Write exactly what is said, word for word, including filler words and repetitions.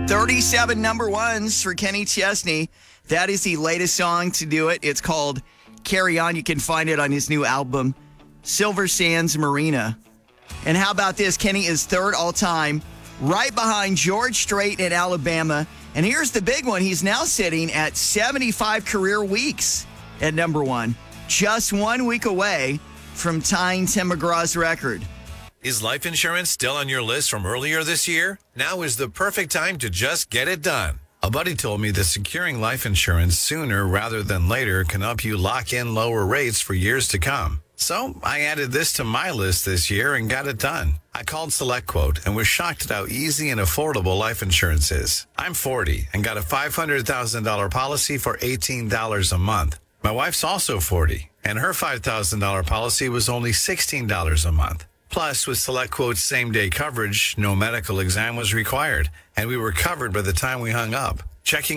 thirty-seven number ones for Kenny Chesney. That is the latest song to do it. It's called Carry On. You can find it on his new album, Silver Sands Marina. And how about this? Kenny is third all time, right behind George Strait in Alabama. And here's the big one. He's now sitting at seventy-five career weeks at number one, just one week away from tying Tim McGraw's record. Is life insurance still on your list from earlier this year? Now is the perfect time to just get it done. A buddy told me that securing life insurance sooner rather than later can help you lock in lower rates for years to come. So I added this to my list this year and got it done. I called SelectQuote and was shocked at how easy and affordable life insurance is. I'm forty and got a five hundred thousand dollars policy for eighteen dollars a month. My wife's also forty, and her five thousand dollars policy was only sixteen dollars a month. Plus, with SelectQuote's same-day coverage, no medical exam was required, and we were covered by the time we hung up. Checking